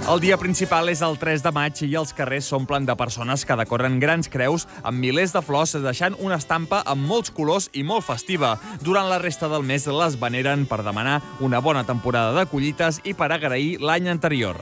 El dia principal és el 3 de maig i els carrers s'omplen de persones que decoren grans creus amb milers de flors, deixant una estampa amb molts colors i molt festiva. Durant la resta del mes les veneren per demanar una bona temporada de collites i per agrair l'any anterior.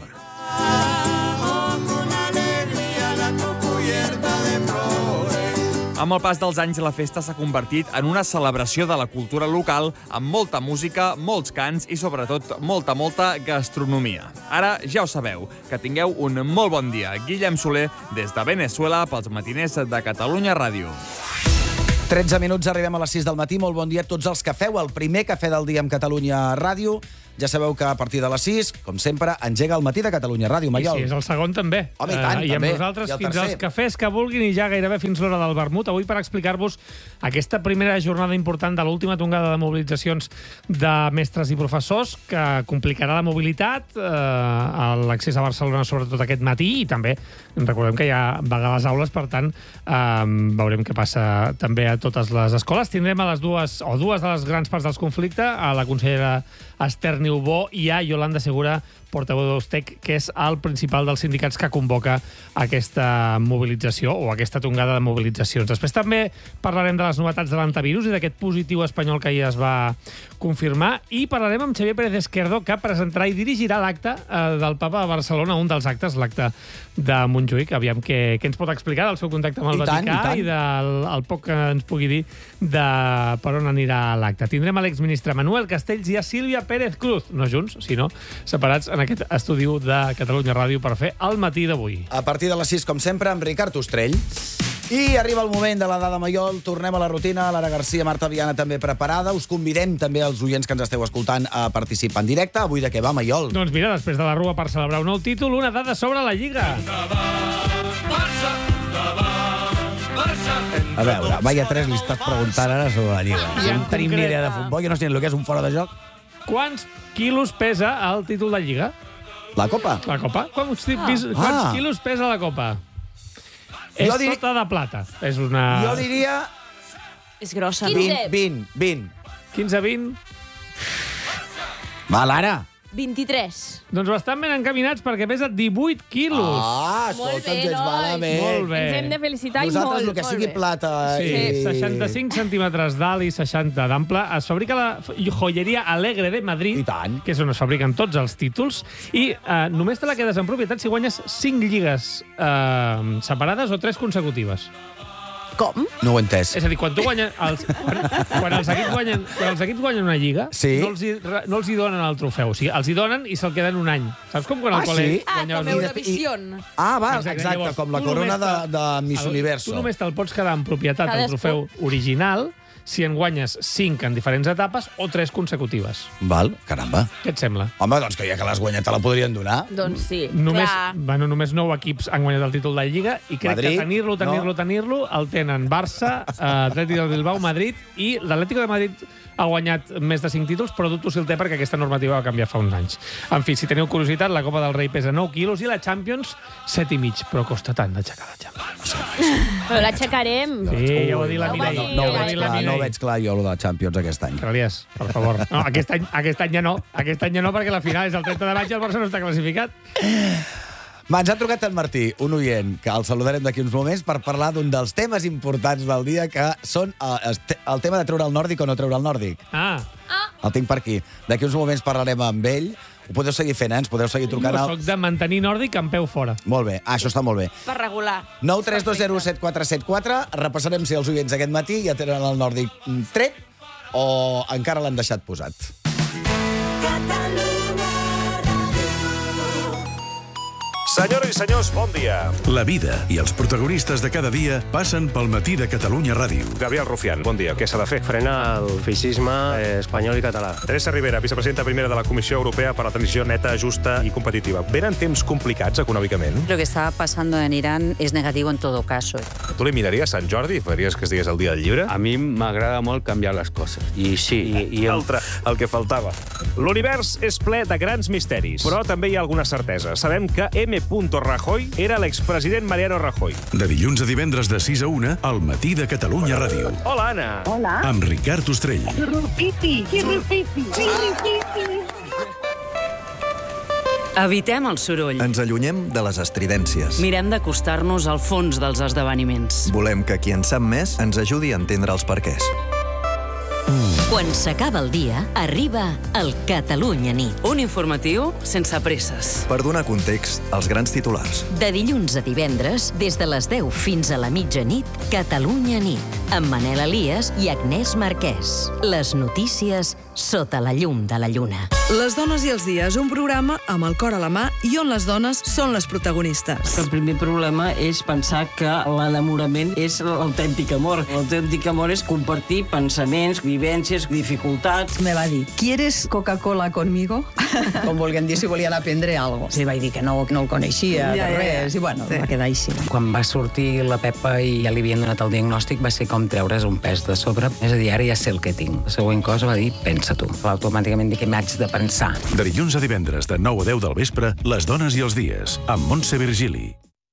Amb el pas dels anys, la festa s'ha convertit en una celebració de la cultura local amb molta música, molts cants i, sobretot, molta gastronomia. Ara ja ho sabeu. Que tingueu un molt bon dia. Guillem Soler, des de Veneçuela, pels matiners de Catalunya Ràdio. 13 minuts, arribem a les 6 del matí. Molt bon dia a tots els que feu el primer cafè del dia amb Catalunya Ràdio. Ja sabeu que a partir de les 6, com sempre, engega el matí de Catalunya Ràdio. Maiol. I si és el segon, també. Home, i tant, I amb també. nosaltres I el fins tercer. als cafès que vulguin i ja gairebé fins l'hora del vermut. Avui per explicar-vos aquesta primera jornada important de l'última tongada de mobilitzacions de mestres i professors que complicarà la mobilitat, l'accés a Barcelona sobretot aquest matí, i també recordem que hi ha vaga a les aules, per tant veurem què passa també a totes les escoles. Tindrem a dues de les grans parts del conflicte, a la consellera Esther Niubó i a Yolanda Segura, portaveu d'Eustec, que és el principal dels sindicats que convoca aquesta mobilització o aquesta tongada de mobilitzacions. Després també parlarem de les novetats de l'antivirus i d'aquest positiu espanyol que ahir es va confirmar, i parlarem amb Xavier Pérez Esquerdo, que presentarà i dirigirà l'acte del Papa a Barcelona, un dels actes, l'acte de Montjuïc. Aviam què ens pot explicar del seu contacte amb el Vaticà i del poc que ens pugui dir de per on anirà l'acte. Tindrem a l'exministre Manuel Castells i a Sílvia Pérez Cruz, no junts, sinó separats en aquest estudi de Catalunya Ràdio per fer el matí d'avui. A partir de les 6, com sempre, amb Ricard Ostrell. I arriba el moment de la dada Maiol. Tornem a la rutina. Lara Garcia, Marta Viana també preparada. Us convidem també als oients que ens esteu escoltant a participar en directe. Avui de què va, Maiol? Doncs mira, després de la Rua per celebrar un nou títol, una dada sobre la Lliga. A veure, vaya tres li estàs preguntant ara sobre la Lliga. I en No tenim ni concret, idea de futbol, jo no sé ni el que és un fora de joc. Quants quilos pesa el títol de Lliga? La Copa? La Copa? Quants quilos pesa la Copa? És tota de plata. És una... Jo diria... És grossa. 20. 15-20. Va, Lara. 23. Doncs bastant ben encaminats perquè pesa 18 quilos. Molt escolta, bé, ens malament. Molt bé. Ens hem de felicitar Nosaltres, molt. el que sigui plata... Sí, 65 centímetres d'alt i 60 d'ample. Es fabrica la joieria Alegre de Madrid, I tant. que és on es fabriquen tots els títols, i només te la quedes en propietat si guanyes 5 lligues separades o 3 consecutives. Com? No ho he entès. És a dir, quan tu guanyes... Quan els equips guanyen una lliga, Sí. no els hi donen el trofeu. O sigui, els hi donen i se'l queden un any. Saps com quan al col·le sí? Com guanyaves... Eurovision. Va, Exacte. exacte, Llavors, com la tu corona només de Miss Universo. Tu només te'l pots quedar en propietat, el Cadascú. trofeu original, si en guanyes 5 en diferents etapes o 3 consecutives. Val, caramba. Què et sembla? Home, doncs que ja que l'has guanyat te la podrien donar. Doncs sí, Només, clar. només 9 equips han guanyat el títol de Lliga i crec Madrid, que tenir-lo el tenen Barça, Atlètic del Bilbao, Madrid, i l'Atlético de Madrid ha guanyat més de 5 títols, però dubto si el té perquè aquesta normativa va canviar fa uns anys. En fi, si teniu curiositat, la Copa del Rei pesa 9 quilos i la Champions 7,5, però costa tant d'aixecar la Champions. Però l'aixecarem. Sí, ja ho ha dit la Ja ho va Mireia. dir, Ja ho ja va ho dir va la dir. No Mireia. veig clar jo, el de Champions aquest any. Calies, per favor. No, aquest any ja no. Aquest any ja no, perquè la final és el 30 de maig i el Barça no està classificat. Va, ens ha trucat el Martí, un oient, que el saludarem d'aquí uns moments per parlar d'un dels temes importants del dia, que són el tema de treure el nòrdic o no treure el nòrdic. El tinc per aquí. D'aquí uns moments parlarem amb ell. Ho podeu seguir fent, ens podeu seguir trucant Jo soc de mantenir nòrdic amb peu fora. Molt bé, això està molt bé. Per regular. 932074474. Repassarem si els oients aquest matí ja tenen el nòrdic tret o encara l'han deixat posat. Senyores i senyors, bon dia. La vida i els protagonistes de cada dia passen pel matí de Catalunya Ràdio. Gabriel Rufián, bon dia. Què s'ha de fer? Frena el feixisme espanyol i català. Teresa Rivera, vicepresidenta primera de la Comissió Europea per a la Transició Neta, Justa y Competitiva. ¿Venen temps complicats econòmicament? Lo que está pasando en Irán es negativo en todo caso. Tu li miraries Sant Jordi i faries que estigués el dia del llibre? A mi m'agrada molt canviar les coses. I sí, Altre, el que faltava. L'univers és ple de grans misteris, però també hi ha alguna certesa. Sabem que M. Rajoy era l'expresident Mariano Rajoy. De dilluns a divendres de 6 a 1, al matí de Catalunya Ràdio. Hola, Anna. Hola. Amb Ricard Ostrell. Evitem el soroll. Ens allunyem de les estridències. Mirem d'acostar-nos al fons dels esdeveniments. Volem que qui en sap més ens ajudi a entendre els perquès. Quan s'acaba el dia, arriba el Catalunya Nit. Un informatiu sense presses. Per donar context als grans titulars. De dilluns a divendres, des de les 10 fins a la mitjanit, Catalunya Nit, amb Manel Elias i Agnès Marquès. Les notícies sota la llum de la lluna. Les dones i els dies, un programa amb el cor a la mà i on les dones són les protagonistes. El primer problema és pensar que l'enamorament és l'autèntic amor. L'autèntic amor és compartir pensaments, vivències, dificultats. Me va dir, ¿quieres Coca-Cola conmigo? Com volguem dir, si volien aprendre alguna cosa. Sí, vaig dir que no el coneixia, de res, i bueno, va quedar així. Quan va sortir la Pepa i ja li havien donat el diagnòstic, va ser com treure's un pes de sobre. És a dir, ara ja sé el que tinc. La següent cosa va dir, pensa tu. Automàticament dic que m'haig de pensar. De dilluns a divendres, de 9 a 10 del vespre, Les dones i els dies, amb Montse Virgili.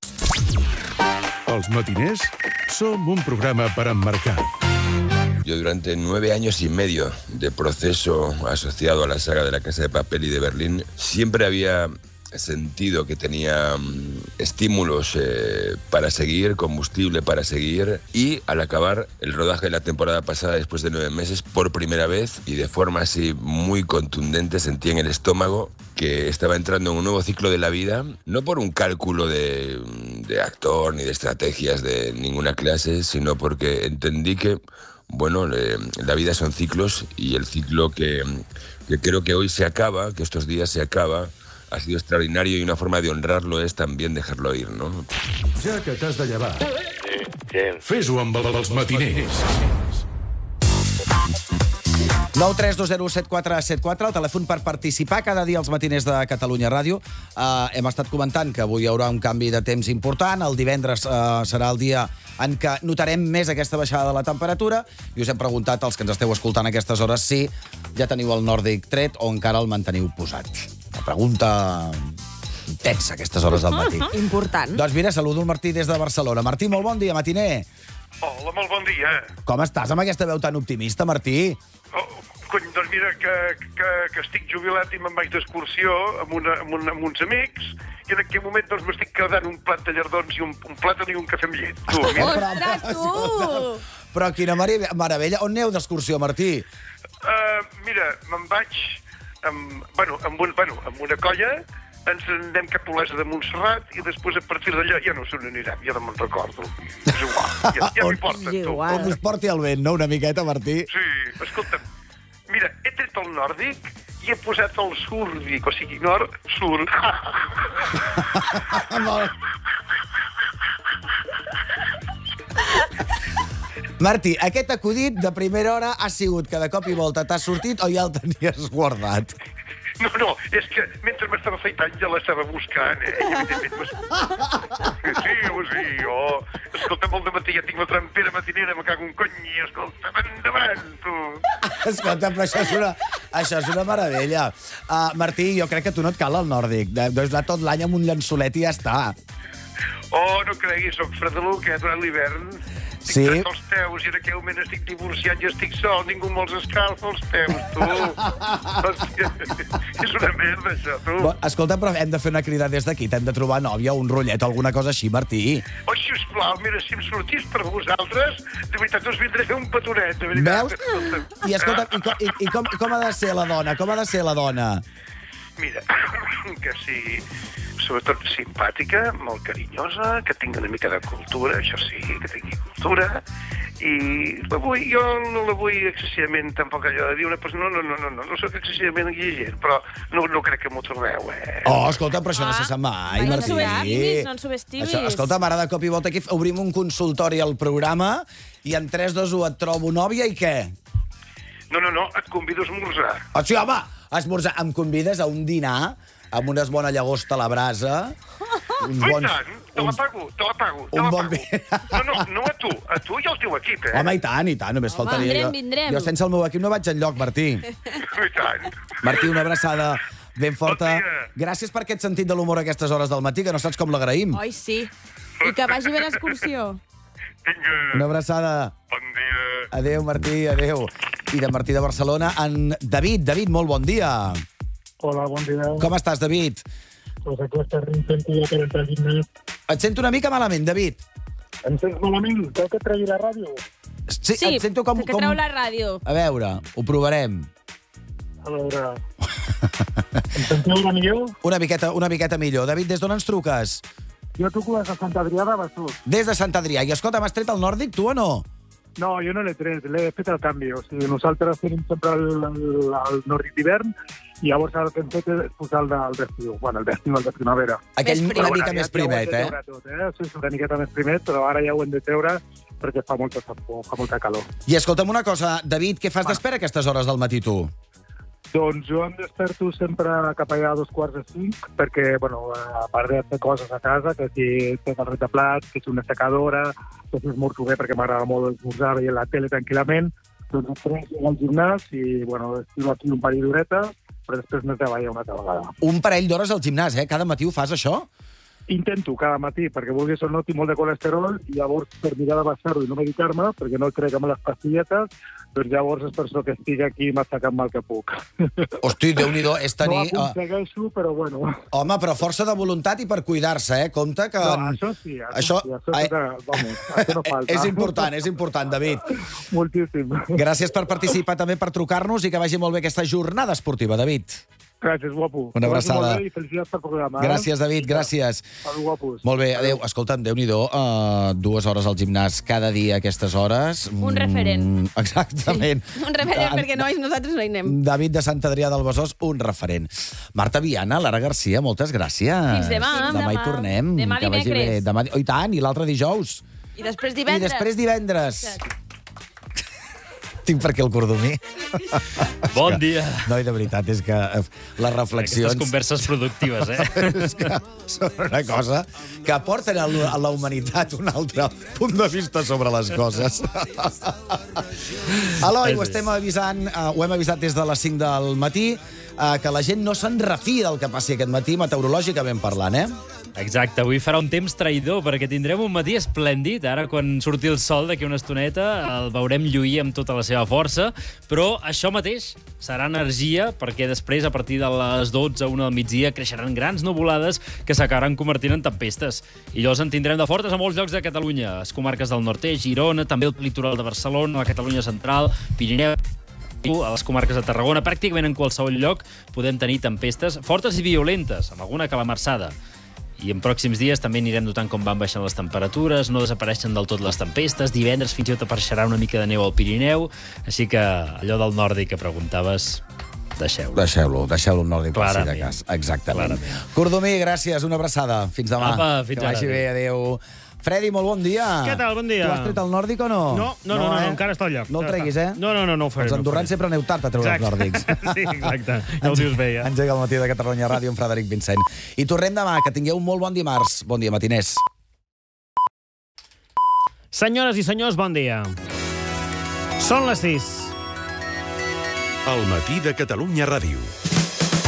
Els matiners som un programa per emmarcar. Yo durante 9 años y medio de proceso asociado a la saga de La Casa de Papel y de Berlín, siempre había sentido que tenía estímulos para seguir, combustible para seguir, y al acabar el rodaje de la temporada pasada, después de 9 meses, por primera vez y de forma así muy contundente, sentí en el estómago que estaba entrando en un nuevo ciclo de la vida, no por un cálculo de actor ni de estrategias de ninguna clase, sino porque entendí que bueno, la vida son ciclos, y el ciclo que creo que hoy se acaba, que estos días se acaba, ha sido extraordinario, y una forma de honrarlo es también dejarlo ir, ¿no? Ja que t'has de llevar, fes-ho amb els matiners. 932017474, el telèfon per participar cada dia als matiners de Catalunya Ràdio. Hem estat comentant que avui hi haurà un canvi de temps important. El divendres serà el dia en què notarem més aquesta baixada de la temperatura, i us hem preguntat als que ens esteu escoltant a aquestes hores si ja teniu el nòrdic tret o encara el manteniu posat. Una pregunta intensa a aquestes hores del matí. Important. Doncs mira, saludo el Martí des de Barcelona. Martí, molt bon dia, matiner. Hola, molt bon dia. Com estàs amb aquesta veu tan optimista, Martí? Cony, doncs mira, que estic jubilat i me'n vaig d'excursió amb uns amics, i en aquell moment doncs m'estic quedant un plat de llardons i un plàtan i un cafè amb llet. Ostres, tu! Però quina meravella. On aneu d'excursió, Martí? Mira, me'n vaig amb una colla, ens anem cap a Olesa de Montserrat, i després a partir d'allà ja no sé on anirem, ja no me'n recordo. És igual, ja m'hi porten, tu. On us porti el vent, no? Una miqueta, Martí? Sí, escolta'm, mira, he tret el nòrdic i he posat el súrdic, o sigui, nord-sur. Martí, aquest acudit de primera hora ha sigut que de cop i volta t'has sortit o ja el tenies guardat? No, és que mentre m'estava afaitant ja l'estava buscant, i evidentment... Sí, escolta, molt de matí ja tinc la trampera matinera, me cago un cony, i escolta, endavant, tu! Escolta, però això és una meravella. Martí, jo crec que tu no et cal el nòrdic. Deus anar tot l'any amb un llençolet i ja està. Oh, no creguis, soc fredeluc, durant l'hivern. Sí? Tinc els peus, i en aquell moment estic divorciat i estic sol, ningú me'ls escalfa els peus, tu. Hòstia, és una merda, això, tu. Escolta, però hem de fer una crida des d'aquí. T'hem de trobar nòvia, un rotllet o alguna cosa així, Martí. Oh, sisplau, mira, si em sortís per vosaltres, de veritat us vindré a fer un petonet, de veritat. Veus? I escolta, i com ha de ser la dona? Com ha de ser la dona? Mira, que sigui sobretot simpàtica, molt carinyosa, que tingui una mica de cultura, això sí, que tingui cultura, i jo no la vull excessivament, tampoc allò de dir una persona, no soc excessivament exigent, però no crec que m'ho trobeu, Oh, escolta, però això no se sap mai, Martí. No ens subestimis. Escolta, ara de cop i volta aquí obrim un consultori al programa i en 3, 2, 1 et trobo nòvia i què? No, et convido a esmorzar. Oh, sí, home, esmorzar. Em convides a un dinar amb una bona llagosta a la brasa. I tant, te la pago. No a tu i al teu equip, Home, i tant, només faltaria. Vindrem. Jo sense el meu equip no vaig enlloc, Martí. I tant. Martí, una abraçada ben forta. Bon dia. Gràcies per aquest sentit de l'humor a aquestes hores del matí, que no saps com l'agraïm. Oi, sí. I que vagi bé l'excursió. Vinga. Una abraçada. Bon dia. Adéu, Martí, adéu. I de Martí de Barcelona, en David. David, molt bon dia. Hola, bon dia. Com estàs, David? doncs aquesta intento ja per entrar al gimnàs. Et sento una mica malament, David. Em sents malament? Cal que tregui la ràdio? Sí, et sento com... que treu la ràdio. A veure, ho provarem. A veure... Em sentiu una millor? Una miqueta millor. David, des d'on ens truques? Jo truco des de Sant Adrià de Besòs. Des de Sant Adrià. I escolta, m'has tret el nòrdic, tu o no? No, jo no l'he tret, l'he fet el canvi. O sigui, nosaltres tenim sempre el nòrdic d'hivern i llavors el que hem fet és posar el d'estiu. Bueno, el d'estiu, el de primavera. Aquell una mica més primet, eh? Sí, una miqueta més primet, però ara ja ho hem de treure perquè fa molta calor. I escolta'm una cosa, David, què fas d'espera a aquestes hores del matí, tu? Doncs jo em desperto sempre cap allà a 4:45, perquè, bueno, a part de fer coses a casa, que si fer el retaplats, que si una secadora, que si esmorzo bé, perquè m'agrada molt esmorzar veient la tele tranquil·lament, doncs després vinc al gimnàs i, bueno, estic aquí un parell d'horetes, però després m'he de treballar una altra vegada. Un parell d'hores al gimnàs, eh? Cada matí ho fas, això? Intento cada matí, perquè vulguis o no tinc molt de colesterol, i llavors per mirar de baixar-ho i no medicar-me, perquè no el crec amb les pastilletes, doncs llavors és per això que estic aquí m'aixecant mal que puc. Hosti, Déu-n'hi-do, és tenir... No aconsegueixo, però bueno. Home, però força de voluntat i per cuidar-se, eh? Compte que... No, això sí, això no falta. És important, David. Moltíssim. Gràcies per participar, també per trucar-nos i que vagi molt bé aquesta jornada esportiva, David. Gràcies, guapo. Una abraçada. I felicitats pel programa. Gràcies, David, gràcies. Adéu, guapos. Molt bé, adéu. Escolta'm, Déu-n'hi-do, 2 hores al gimnàs cada dia a aquestes hores. Un referent. Exactament. Sí. Un referent, perquè nosaltres no hi anem. David de Sant Adrià del Besòs, un referent. Marta Viana, Lara Garcia, moltes gràcies. Fins demà. Demà hi tornem. Demà dimecres. Oh, i tant, i l'altre dijous. I després divendres. I després divendres. Tinc per aquí el cordomí. Bon dia. No, i de veritat, és que les reflexions... Aquestes converses productives, eh? És que són una cosa que aporten a la humanitat un altre punt de vista sobre les coses. Eloi, ho estem avisant, ho hem avisat des de les 5 del matí, que la gent no se'n refia del que passi aquest matí, meteorològicament parlant, eh? Exacte, avui farà un temps traïdor perquè tindrem un matí esplèndid. Ara, quan surti el sol d'aquí una estoneta, el veurem lluir amb tota la seva força, però això mateix serà energia perquè després, a partir de les 12 a 1 del migdia, creixeran grans nuvolades que s'acabaran convertint en tempestes. I llavors en tindrem de fortes a molts llocs de Catalunya, les comarques del nord-est, Girona, també el litoral de Barcelona, la Catalunya central, Pirineu, a les comarques de Tarragona, pràcticament en qualsevol lloc podem tenir tempestes fortes i violentes, amb alguna calamarsada. I en pròxims dies també anirem notant com van baixant les temperatures, no desapareixen del tot les tempestes, divendres fins i tot apareixerà una mica de neu al Pirineu, així que allò del nòrdic que preguntaves, deixeu-lo. Deixeu-lo al nòrdic, per si de cas. Exactament. Cordomí, gràcies, una abraçada. Fins demà. Apa, fins que vagi bé, adéu. Freddy, molt bon dia. Què tal, bon dia. Tu has tret el nòrdic o no? No, encara està al lloc. No el treguis, eh? No ho faré. Els andorrans sempre aneu tard a treure els nòrdics. Sí, exacte. Ja ho dius bé, ja. Engega el matí de Catalunya Ràdio amb Frederic Vincent. I tornem demà, que tingueu un molt bon dimarts. Bon dia, matiners. Senyores i senyors, bon dia. Són les 6. El matí de Catalunya Ràdio.